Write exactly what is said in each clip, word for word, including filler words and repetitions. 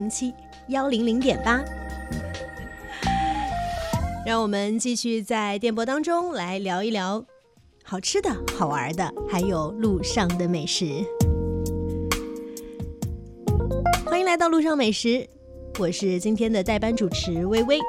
零七幺零零点八，让我们继续在电波当中来聊一聊好吃的、好玩的，还有路上的美食。欢迎来到路上美食，我是今天的代班主持微微。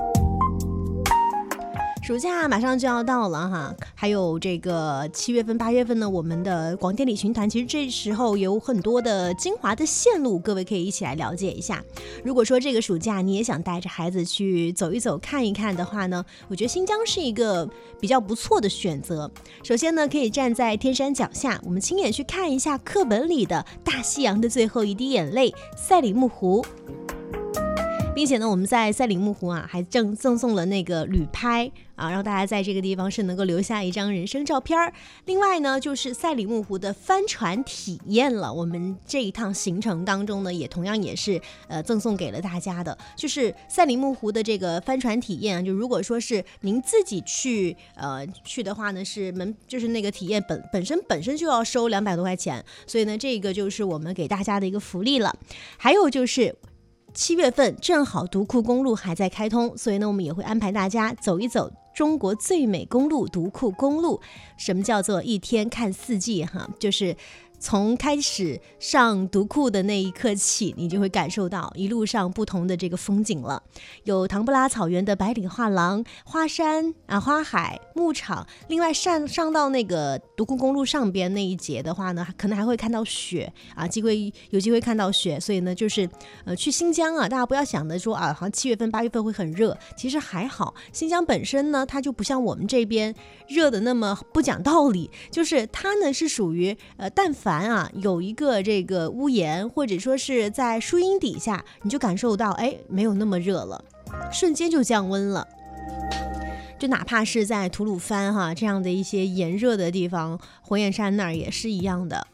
暑假马上就要到了哈，还有这个七月份、八月份呢，我们的广电旅行团其实这时候有很多的精华的线路，各位可以一起来了解一下。如果说这个暑假你也想带着孩子去走一走、看一看的话呢，我觉得新疆是一个比较不错的选择。首先呢，可以站在天山脚下，我们亲眼去看一下课本里的大西洋的最后一滴眼泪——赛里木湖。并且呢，我们在赛里木湖啊，还正赠送了那个旅拍啊，让大家在这个地方是能够留下一张人生照片。另外呢，就是赛里木湖的帆船体验了，我们这一趟行程当中呢，也同样也是呃赠送给了大家的，就是赛里木湖的这个帆船体验。就如果说是您自己去呃去的话呢，是门就是那个体验本本身本身就要收两百多块钱，所以呢，这个就是我们给大家的一个福利了。还有就是七月份正好独库公路还在开通，所以呢，我们也会安排大家走一走中国最美公路独库公路。什么叫做一天看四季哈？就是从开始上独库的那一刻起，你就会感受到一路上不同的这个风景了。有唐布拉草原的百里画廊、花山啊、花海、牧场。另外上上到那个独库公路上边那一节的话呢，可能还会看到雪啊，机会有机会看到雪。所以呢，就是呃去新疆啊，大家不要想的说啊，好像七月份、八月份会很热，其实还好。新疆本身呢，它就不像我们这边热的那么不讲道理，就是它呢是属于呃，但凡凡啊，有一个这个屋檐，或者说是在树荫底下，你就感受到，哎，没有那么热了，瞬间就降温了。就哪怕是在吐鲁番哈这样的一些炎热的地方，火焰山那儿也是一样的。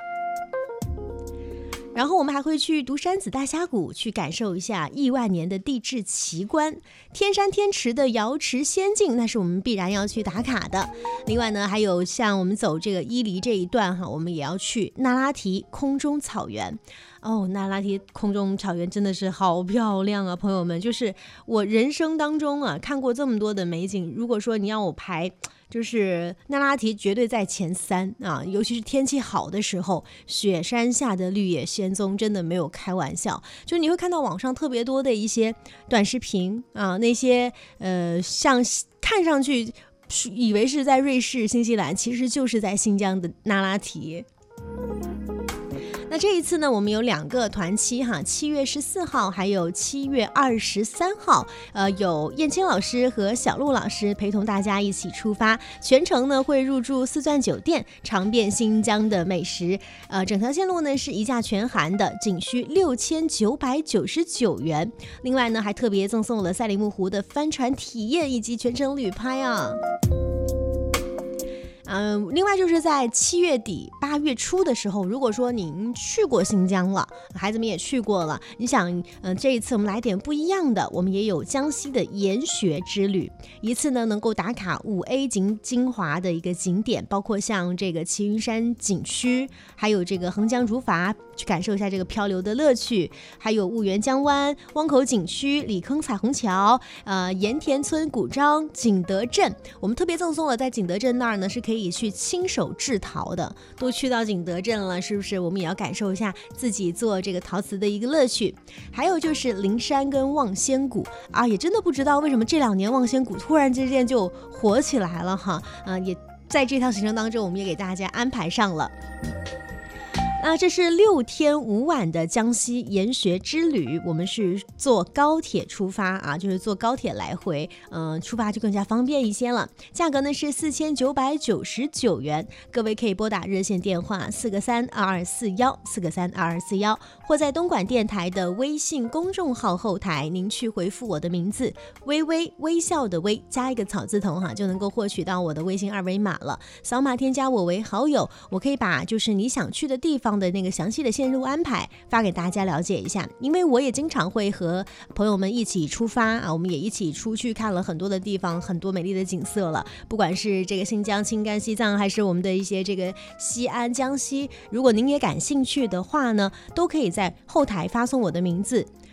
然后我们还会去独山子大峡谷，去感受一下亿万年的地质奇观。天山天池的瑶池仙境，那是我们必然要去打卡的。另外呢，还有像我们走这个伊犁这一段哈，我们也要去那拉提空中草原。哦，那拉提空中草原真的是好漂亮啊，朋友们！就是我人生当中啊看过这么多的美景，如果说你让我排，就是那拉提绝对在前三啊，尤其是天气好的时候，雪山下的绿野仙踪真的没有开玩笑。就你会看到网上特别多的一些短视频啊，那些呃像看上去以为是在瑞士、新西兰，其实就是在新疆的那拉提。那这一次呢，我们有两个团期哈，七月十四号还有七月二十三号，呃，有燕青老师和小鹿老师陪同大家一起出发，全程呢会入住四钻酒店，尝遍新疆的美食。呃，整条线路呢是一价全含的，仅需六千九百九十九元。另外呢，还特别赠送了赛里木湖的帆船体验以及全程旅拍啊。嗯，另外就是在七月底八月初的时候，如果说您去过新疆了，孩子们也去过了，你想嗯、呃，这一次我们来点不一样的，我们也有江西的研学之旅，一次呢能够打卡五 A 级精华的一个景点，包括像这个齐云山景区，还有这个横江如筏，去感受一下这个漂流的乐趣，还有婺源江湾、汪口景区、里坑彩虹桥、呃盐田村古章、景德镇。我们特别赠送了在景德镇那儿呢是可以去亲手制陶的，都去到景德镇了，是不是我们也要感受一下自己做这个陶瓷的一个乐趣？还有就是灵山跟望仙谷啊，也真的不知道为什么这两年望仙谷突然之间就火起来了哈，啊，也在这趟行程当中我们也给大家安排上了。那这是六天五晚的江西研学之旅，我们是坐高铁出发啊，就是坐高铁来回，嗯、呃，出发就更加方便一些了。价格呢是四千九百九十九元，各位可以拨打热线电话四个三二二四幺四个三二二四幺，或在东莞电台的微信公众号后台，您去回复我的名字微微，微笑的微加一个草字头哈，就能够获取到我的微信二维码了。扫码添加我为好友，我可以把就是你想去的地方的那个详细的线路安排发给大家了解一下，因为我也经常会和朋友们一起出发啊，我们也一起出去看了很多的地方，很多美丽的景色了，不管是这个新疆、青甘、西藏，还是我们的一些这个西安、江西，如果您也感兴趣的话呢，都可以在后台发送我的名字